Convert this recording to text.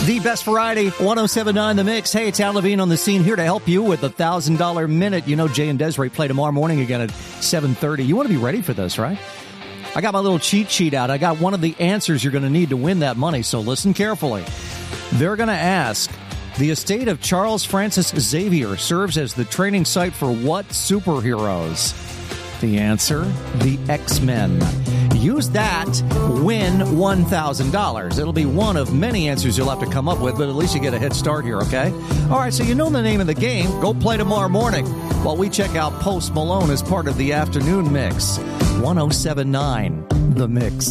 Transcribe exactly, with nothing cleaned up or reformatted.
The best variety, one oh seven point nine The Mix. Hey, it's Al Levine on the scene here to help you with the one thousand dollars Minute. You know Jay and Desiree play tomorrow morning again at seven thirty. You want to be ready for this, right? I got my little cheat sheet out. I got one of the answers you're going to need to win that money, so listen carefully. They're going to ask, the estate of Charles Francis Xavier serves as the training site for what superheroes? The answer, the X-Men. Use that, win one thousand dollars. It'll be one of many answers you'll have to come up with, but at least you get a head start here, okay? All right, so you know the name of the game. Go play tomorrow morning while we check out Post Malone as part of the afternoon mix. one oh seven point nine The Mix.